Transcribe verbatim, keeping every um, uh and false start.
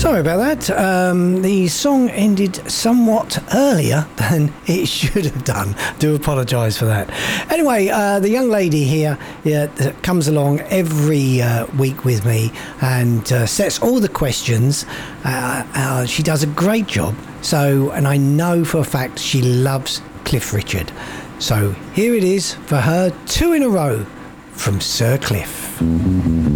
Sorry about that. Um, the song ended somewhat earlier than it should have done. Do apologise for that. Anyway, uh, the young lady here yeah, comes along every uh, week with me and uh, sets all the questions. Uh, uh, she does a great job. So, and I know for a fact she loves Cliff Richard. So here it is for her, two in a row from Sir Cliff.